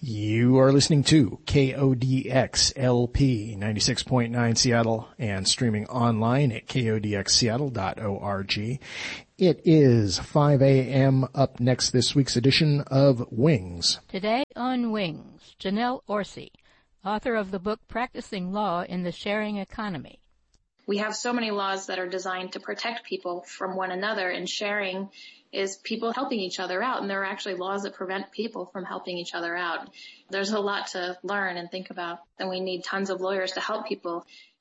You are listening to KODX LP 96.9 Seattle and streaming online at kodxseattle.org. It is 5 a.m. Up next, this week's edition of Wings. Today on Wings, Janelle Orsi, author of the book Practicing Law in the Sharing Economy. We have so many laws that are designed to protect people from one another, and sharing is people helping each other out, and there are actually laws that prevent people from helping each other out. There's a lot to learn and think about, and we need tons of lawyers to help people